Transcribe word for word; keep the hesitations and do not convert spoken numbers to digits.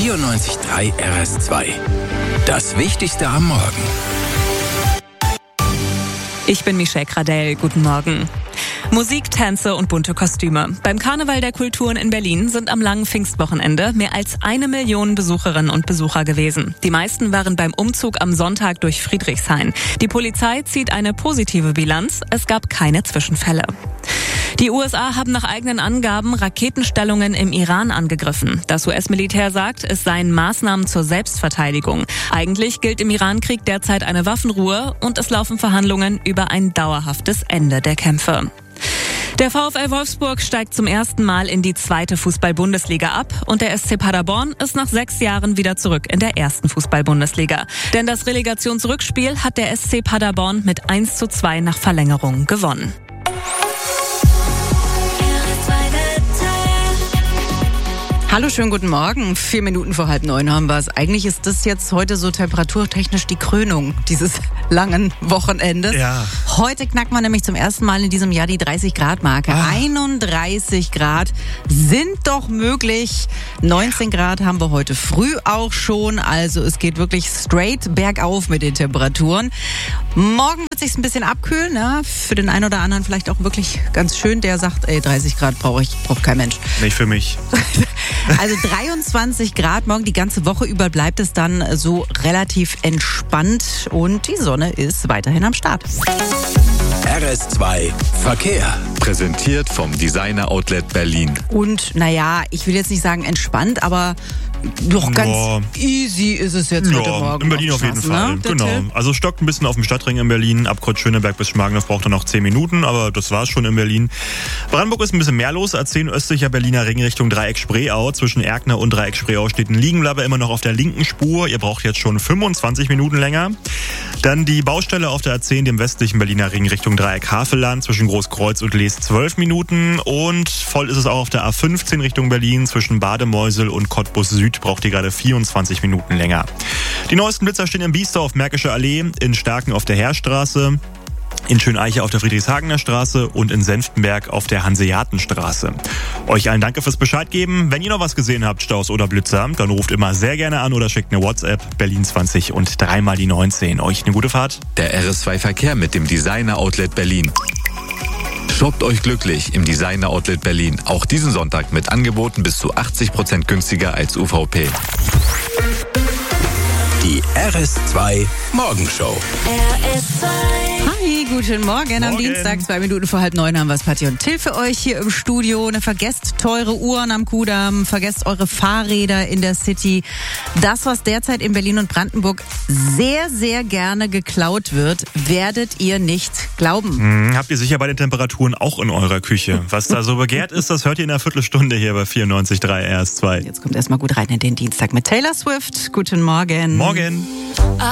vierundneunzig Komma drei R S zwei. Das Wichtigste am Morgen. Ich bin Michelle Gradell. Guten Morgen. Musik, Tänze und bunte Kostüme. Beim Karneval der Kulturen in Berlin sind am langen Pfingstwochenende mehr als eine Million Besucherinnen und Besucher gewesen. Die meisten waren beim Umzug am Sonntag durch Friedrichshain. Die Polizei zieht eine positive Bilanz. Es gab keine Zwischenfälle. Die U S A haben nach eigenen Angaben Raketenstellungen im Iran angegriffen. Das U S-Militär sagt, es seien Maßnahmen zur Selbstverteidigung. Eigentlich gilt im Irankrieg derzeit eine Waffenruhe und es laufen Verhandlungen über ein dauerhaftes Ende der Kämpfe. Der VfL Wolfsburg steigt zum ersten Mal in die zweite Fußball-Bundesliga ab und der S C Paderborn ist nach sechs Jahren wieder zurück in der ersten Fußball-Bundesliga. Denn das Relegationsrückspiel hat der S C Paderborn mit eins zu zwei nach Verlängerung gewonnen. Hallo, schönen guten Morgen. Vier Minuten vor halb neun haben wir es. Eigentlich ist das jetzt heute so temperaturtechnisch die Krönung dieses langen Wochenendes. Ja. Heute knackt man nämlich zum ersten Mal in diesem Jahr die dreißig Grad Marke. Ah. einunddreißig Grad sind doch möglich. neunzehn Grad haben wir heute früh auch schon. Also es geht wirklich straight bergauf mit den Temperaturen. Morgen wird sich's ein bisschen abkühlen. Ne? Für den einen oder anderen vielleicht auch wirklich ganz schön. Der sagt, ey, dreißig Grad brauche ich, braucht kein Mensch. Nicht für mich. Also dreiundzwanzig Grad, morgen die ganze Woche über bleibt es dann so relativ entspannt und die Sonne ist weiterhin am Start. R S zwei Verkehr. Präsentiert vom Designer Outlet Berlin. Und naja, ich will jetzt nicht sagen entspannt, aber doch ganz Ja. easy ist es jetzt heute Ja, Morgen. in Berlin auf jeden Straßen, Fall. ne? Genau. Till? Also stockt ein bisschen auf dem Stadtring in Berlin. Ab Kreuz Schöneberg bis Schmargendorf braucht er noch zehn Minuten, aber das war's schon in Berlin. Brandenburg ist ein bisschen mehr los. A zehn östlicher Berliner Ring Richtung Dreieck Spreeau. Zwischen Erkner und Dreieck Spreeau steht ein Liegenbleiber immer noch auf der linken Spur. Ihr braucht jetzt schon fünfundzwanzig Minuten länger. Dann die Baustelle auf der A zehn, dem westlichen Berliner Ring Richtung Dreieck Havelland. Zwischen Großkreuz und Lees zwölf Minuten. Und voll ist es auch auf der A fünfzehn Richtung Berlin. Zwischen Bademeusel und Cottbus Süd braucht ihr gerade vierundzwanzig Minuten länger. Die neuesten Blitzer stehen in Biesdorf, Märkische Allee, in Starken auf der Heerstraße, in Schöneiche auf der Friedrichshagener Straße und in Senftenberg auf der Hanseatenstraße. Euch allen danke fürs Bescheid geben. Wenn ihr noch was gesehen habt, Staus oder Blitzer, dann ruft immer sehr gerne an oder schickt eine WhatsApp, Berlin zwanzig und dreimal die neunzehn. Euch eine gute Fahrt. Der R S zwei Verkehr mit dem Designer Outlet Berlin. Shoppt euch glücklich im Designer Outlet Berlin. Auch diesen Sonntag mit Angeboten bis zu achtzig Prozent günstiger als U V P. Die R S zwei Morgenshow. R S zwei. Hi, guten Morgen. Am Morgen. Dienstag, zwei Minuten vor halb neun, haben wir es Patti und Till für euch hier im Studio. Ne, vergesst teure Uhren am Kudamm, vergesst eure Fahrräder in der City. Das, was derzeit in Berlin und Brandenburg sehr, sehr gerne geklaut wird, werdet ihr nicht glauben. Hm, habt ihr sicher bei den Temperaturen auch in eurer Küche. Was da so begehrt ist, das hört ihr in einer Viertelstunde hier bei vierundneunzig Komma drei R S zwei. Jetzt kommt erstmal gut rein in den Dienstag mit Taylor Swift. Guten Morgen. Morgen.